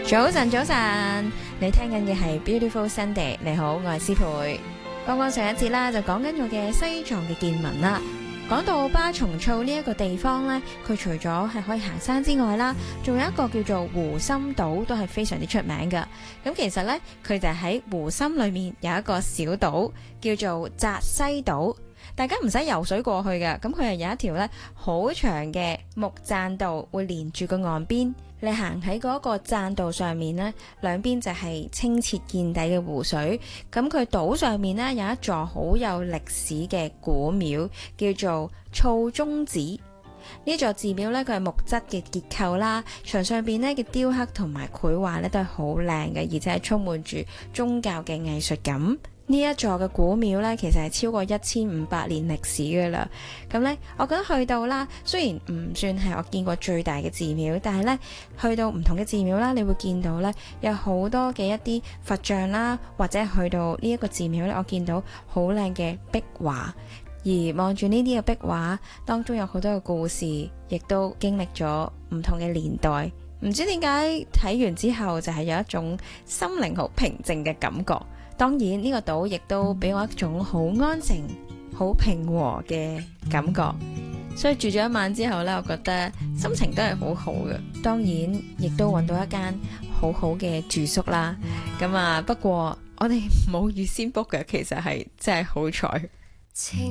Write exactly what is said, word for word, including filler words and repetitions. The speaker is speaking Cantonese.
早晨，早晨，你聽緊嘅係 Beautiful Sunday。你好，我係思培。剛剛上一節啦，就講緊我嘅西藏嘅見聞啦。講到巴松措呢一個地方呢，佢除咗係可以行山之外啦，仲有一個叫做湖心島，都係非常之出名噶。咁其實呢，佢就喺湖心裏面有一個小島，叫做扎西島。大家唔使游水過去嘅，咁佢係有一條呢好長嘅木棧道，會連住個岸邊。你行喺嗰個棧道上面呢，兩邊就係清澈見底嘅湖水。咁佢島上面呢，有一座好有歷史嘅古廟，叫做措宗寺。呢座寺廟呢，佢係木質嘅結構啦，牆上邊呢嘅雕刻同埋繪畫呢都係好靚嘅，而且係充滿住宗教嘅藝術感。呢一座嘅古廟呢，其實係超過一千五百年歷史㗎啦。咁呢，我覺得去到啦，雖然唔算係我見過最大嘅寺廟，但係呢，去到唔同嘅寺廟啦，你會見到呢有好多嘅一啲佛像啦，或者去到呢一個寺廟呢，我見到好靚嘅壁畫，而望住呢啲嘅壁畫當中有好多嘅故事，亦都經歷咗唔同嘅年代。唔知點解睇完之後就係有一種心靈好平靜嘅感覺。當然呢個島亦都俾我一種好安靜、好平和嘅感覺，所以住咗一晚之後呢，我覺得心情都係好好嘅。當然亦都揾到一間好好嘅住宿啦。咁啊，不過我哋冇預先 book 嘅，其實係真係好彩。